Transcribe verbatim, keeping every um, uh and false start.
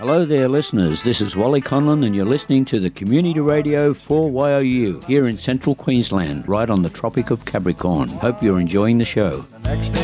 Hello there, listeners. This is Wally Conlon, and you're listening to the Community Radio for Y O U here in central Queensland, right on the Tropic of Capricorn. Hope you're enjoying the show. The next